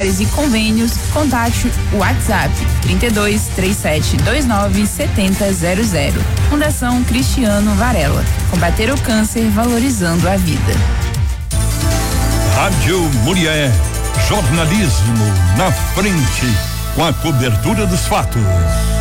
e convênios, contate o WhatsApp 32 3729 7000. Fundação Cristiano Varela. Combater o câncer valorizando a vida. Rádio Murié. Jornalismo na frente, com a cobertura dos fatos.